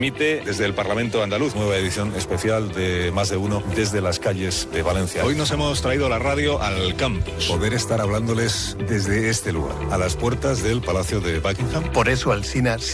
Emite desde el Parlamento andaluz, nueva edición especial de Más de Uno desde las calles de Valencia. Hoy nos hemos traído la radio al campus. Poder estar hablándoles desde este lugar, a las puertas del Palacio de Buckingham. Por eso Alsina